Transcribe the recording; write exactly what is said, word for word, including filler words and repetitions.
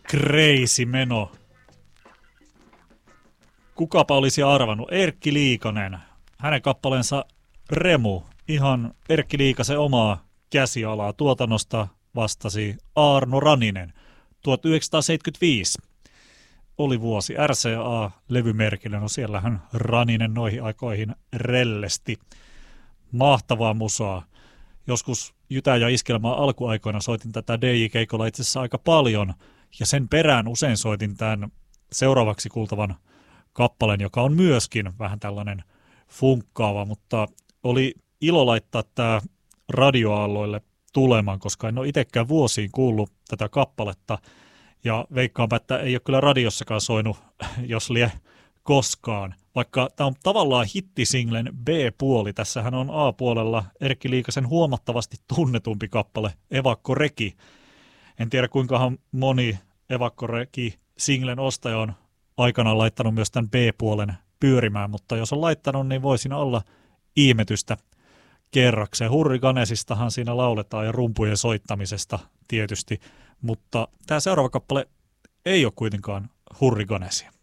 crazy meno. Kukapa olisi arvannut? Erkki Liikanen. Hänen kappaleensa Remu. Ihan Erkki Liikasen omaa käsialaa. Tuotannosta vastasi Aarno Raninen. tuhatyhdeksänsataaseitsemänkymmentäviisi oli vuosi. R C A-levymerkillä. No siellähän Raninen noihin aikoihin rellesti. Mahtavaa musaa. Joskus Jytä ja Iskelmää alkuaikoina soitin tätä D J-keikolla itse asiassa aika paljon. Ja sen perään usein soitin tämän seuraavaksi kuultavan kappaleen, joka on myöskin vähän tällainen funkkaava, mutta oli ilo laittaa tämä radioaalloille tulemaan, koska en ole itsekään vuosiin kuullut tätä kappaletta, ja veikkaanpä, että ei ole kyllä radiossakaan soinut, jos lie koskaan, vaikka tämä on tavallaan hittisinglen B-puoli. Tässähän on A-puolella Erkki Liikasen huomattavasti tunnetumpi kappale Evakko Reki. En tiedä kuinkahan moni Evakko Reki singlen ostaja on aikanaan laittanut myös tämän B-puolen pyörimään, mutta jos on laittanut, niin voi siinä olla ihmetystä kerrakseen. Hurriganesistahan siinä lauletaan ja rumpujen soittamisesta tietysti, mutta tämä seuraava kappale ei ole kuitenkaan Hurriganesia.